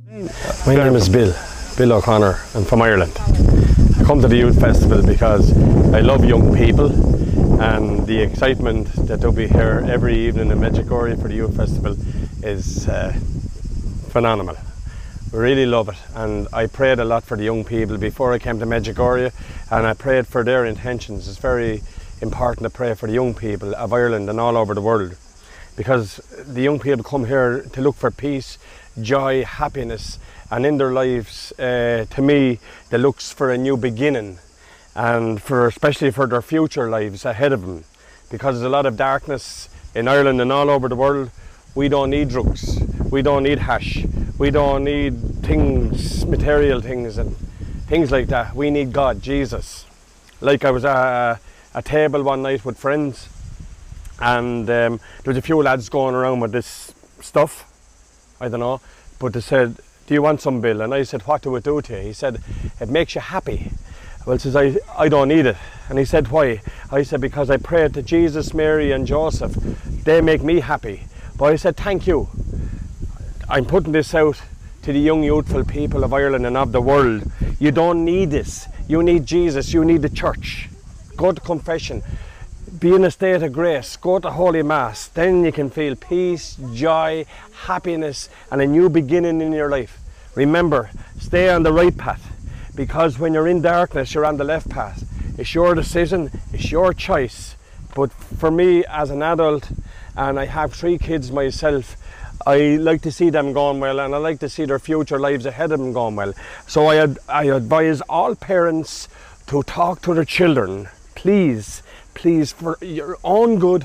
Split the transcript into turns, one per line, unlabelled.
My name is Bill O'Connor. I'm from Ireland. I come to the Youth Festival because I love young people, and the excitement that they'll be here every evening in Medjugorje for the Youth Festival is phenomenal. We really love it, and I prayed a lot for the young people before I came to Medjugorje, and I prayed for their intentions. It's very important to pray for the young people of Ireland and all over the world, because the young people come here to look for peace, joy, happiness, and in their lives, to me, they look for a new beginning, and especially for their future lives ahead of them, because there's a lot of darkness in Ireland and all over the world. We don't need drugs, we don't need hash, we don't need things, material things and things like that. We need God, Jesus. Like, I was at a table one night with friends, and there was a few lads going around with this stuff, I don't know, but they said, "Do you want some, Bill?" And I said, "What do it do to you?" He said, "It makes you happy." Well, says I don't need it. And he said, "Why?" I said, "Because I prayed to Jesus, Mary and Joseph. They make me happy." But I said, "Thank you. I'm putting this out to the young, youthful people of Ireland and of the world. You don't need this. You need Jesus. You need the church. Go to confession. Be in a state of grace. Go to Holy Mass. Then you can feel peace, joy, happiness, and a new beginning in your life. Remember, stay on the right path, because when you're in darkness, you're on the left path. It's your decision. It's your choice. But for me, as an adult, and I have 3 kids myself, I like to see them going well, and I like to see their future lives ahead of them going well. So I advise all parents to talk to their children, please, for your own good